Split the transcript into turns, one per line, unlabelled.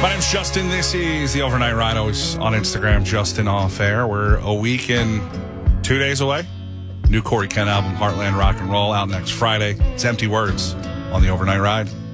My name's Justin. This is the Overnight Ride. Always on Instagram, Justin Off Air. We're a week and 2 days away. New Corey Kent album, Heartland Rock and Roll, out next Friday. It's Empty Words on the Overnight Ride.